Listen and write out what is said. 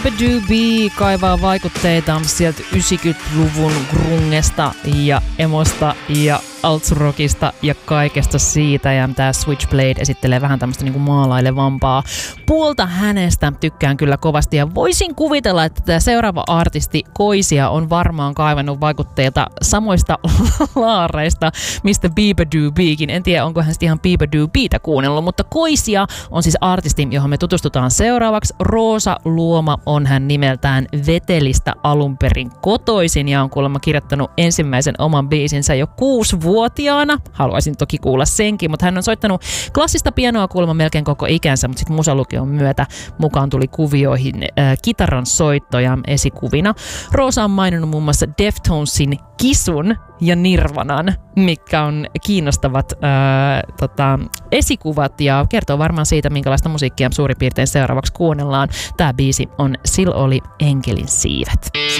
Bedoobee kaivaa vaikutteita sieltä 90-luvun grungesta ja emosta ja altsrockista ja kaikesta siitä. Ja tämä Switchblade esittelee vähän tämmöistä niinku maalailevampaa puolta hänestä. Tykkään kyllä kovasti ja voisin kuvitella, että tämä seuraava artisti Koisia on varmaan kaivannut vaikutteita samoista laareista, mistä Beedoobeekin. En tiedä, onko hän sitten ihan Beedoobeeta kuunnellut, mutta Koisia on siis artisti, johon me tutustutaan seuraavaksi. Roosa Luoma on hän nimeltään, Vetelistä alun perin kotoisin ja on kuulemma kirjoittanut ensimmäisen oman biisinsä jo 6-vuotiaana. Haluaisin toki kuulla senkin, mutta hän on soittanut klassista pianoa kuulemma melkein koko ikänsä, mutta sitten musalukion myötä mukaan tuli kuvioihin kitaran soittoja esikuvina. Roosa on maininnut muun muassa Deftonesin Kisun ja Nirvanan, mikä on kiinnostavat esikuvat ja kertoo varmaan siitä, minkälaista musiikkia suurin piirtein seuraavaksi kuunnellaan. Tämä biisi on Sil oli enkelin siivet.